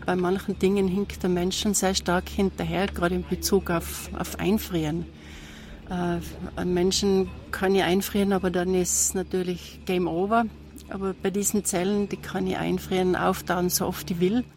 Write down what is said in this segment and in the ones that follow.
bei manchen Dingen hinkt der Mensch schon sehr stark hinterher, gerade in Bezug auf Einfrieren. Ein Menschen kann ich einfrieren, aber dann ist natürlich Game Over. Aber bei diesen Zellen, die kann ich einfrieren, auftauen, so oft ich will.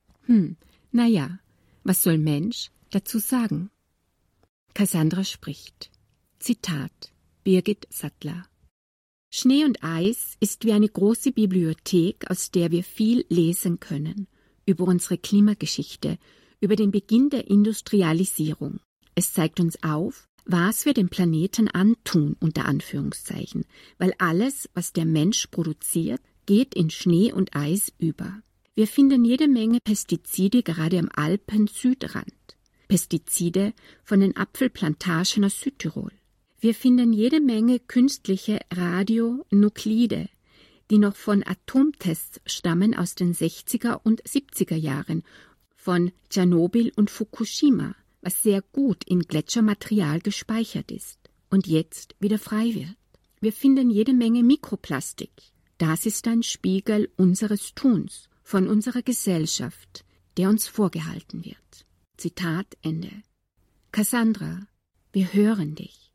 Naja, was soll Mensch dazu sagen? Cassandra spricht. Zitat, Birgit Sattler. Schnee und Eis ist wie eine große Bibliothek, aus der wir viel lesen können. Über unsere Klimageschichte, über den Beginn der Industrialisierung. Es zeigt uns auf, was wir dem Planeten antun, unter Anführungszeichen, weil alles, was der Mensch produziert, geht in Schnee und Eis über. Wir finden jede Menge Pestizide gerade am Alpen-Südrand. Pestizide von den Apfelplantagen aus Südtirol. Wir finden jede Menge künstliche Radionuklide, die noch von Atomtests stammen aus den 60er und 70er Jahren, von Tschernobyl und Fukushima, was sehr gut in Gletschermaterial gespeichert ist und jetzt wieder frei wird. Wir finden jede Menge Mikroplastik. Das ist ein Spiegel unseres Tuns, von unserer Gesellschaft, der uns vorgehalten wird. Zitat Ende. Cassandra, wir hören dich.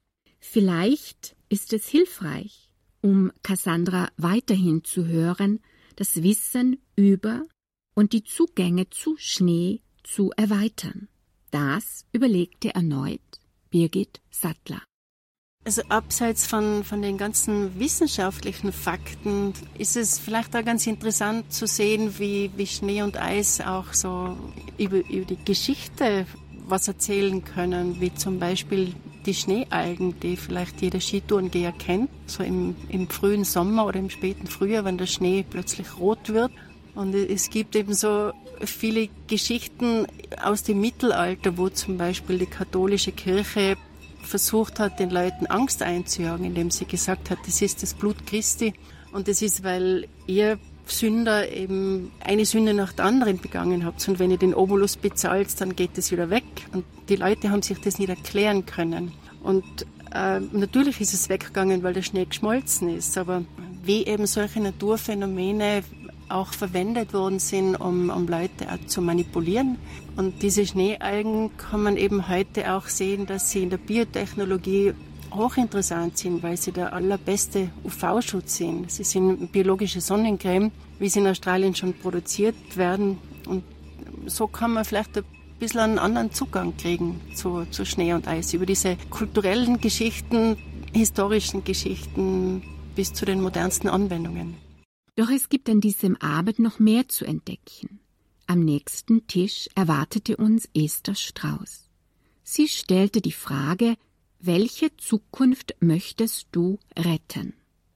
Vielleicht ist es hilfreich, um Cassandra weiterhin zu hören, das Wissen über und die Zugänge zu Schnee zu erweitern. Das überlegte erneut Birgit Sattler. Also abseits von den ganzen wissenschaftlichen Fakten ist es vielleicht auch ganz interessant zu sehen, wie Schnee und Eis auch so über die Geschichte was erzählen können, wie zum Beispiel die Schneealgen, die vielleicht jeder Skitourengeher kennt, so im frühen Sommer oder im späten Frühjahr, wenn der Schnee plötzlich rot wird. Und es gibt eben so viele Geschichten aus dem Mittelalter, wo zum Beispiel die katholische Kirche versucht hat, den Leuten Angst einzujagen, indem sie gesagt hat, das ist das Blut Christi. Und das ist, weil ihr Sünder eben eine Sünde nach der anderen begangen habt. Und wenn ihr den Obolus bezahlt, dann geht das wieder weg. Und die Leute haben sich das nicht erklären können. Und natürlich ist es weggegangen, weil der Schnee geschmolzen ist. Aber wie eben solche Naturphänomene auch verwendet worden sind, um Leute auch zu manipulieren. Und diese Schneealgen kann man eben heute auch sehen, dass sie in der Biotechnologie hochinteressant sind, weil sie der allerbeste UV-Schutz sind. Sie sind biologische Sonnencreme, wie sie in Australien schon produziert werden. Und so kann man vielleicht ein bisschen einen anderen Zugang kriegen zu Schnee und Eis, über diese kulturellen Geschichten, historischen Geschichten bis zu den modernsten Anwendungen. Doch es gibt an diesem Abend noch mehr zu entdecken. Am nächsten Tisch erwartete uns Esther Strauß. Sie stellte die Frage, welche Zukunft möchtest du retten?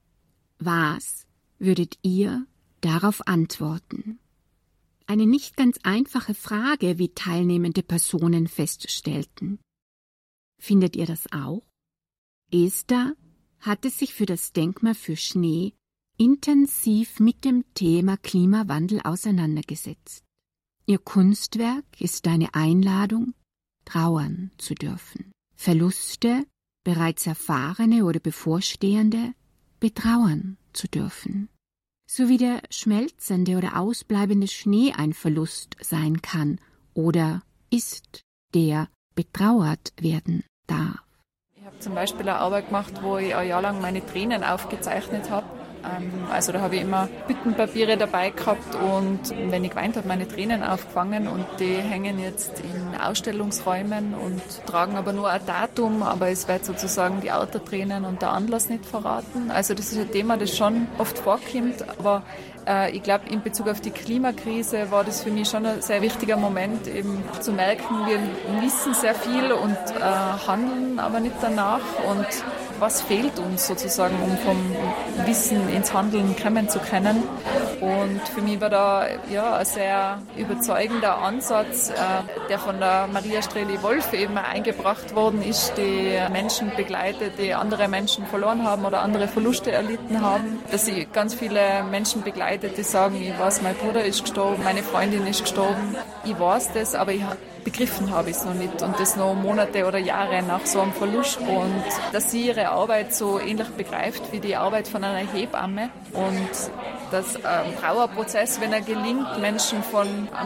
Was würdet ihr darauf antworten? Eine nicht ganz einfache Frage, wie teilnehmende Personen feststellten. Findet ihr das auch? Esther hatte sich für das Denkmal für Schnee intensiv mit dem Thema Klimawandel auseinandergesetzt. Ihr Kunstwerk ist eine Einladung, trauern zu dürfen. Verluste, bereits erfahrene oder bevorstehende, betrauern zu dürfen. So wie der schmelzende oder ausbleibende Schnee ein Verlust sein kann oder ist, der betrauert werden darf. Ich habe zum Beispiel eine Arbeit gemacht, wo ich ein Jahr lang meine Tränen aufgezeichnet habe. Also da habe ich immer Büttenpapiere dabei gehabt und wenn ich geweint habe, meine Tränen aufgefangen und die hängen jetzt in Ausstellungsräumen und tragen aber nur ein Datum, aber es wird sozusagen die Autotränen und der Anlass nicht verraten. Also das ist ein Thema, das schon oft vorkommt, aber ich glaube, in Bezug auf die Klimakrise war das für mich schon ein sehr wichtiger Moment, eben zu merken, wir wissen sehr viel und handeln aber nicht danach und was fehlt uns sozusagen, um vom Wissen ins Handeln kommen zu können. Und für mich war da ein sehr überzeugender Ansatz, der von der Maria Streli-Wolf eben eingebracht worden ist, die Menschen begleitet, die andere Menschen verloren haben oder andere Verluste erlitten haben. Dass sie ganz viele Menschen begleitet, die sagen, ich weiß, mein Bruder ist gestorben, meine Freundin ist gestorben. Ich weiß das, aber begriffen habe ich es noch nicht und das noch Monate oder Jahre nach so einem Verlust und dass sie ihre Arbeit so ähnlich begreift wie die Arbeit von einer Hebamme und dass ein Trauerprozess, wenn er gelingt, Menschen von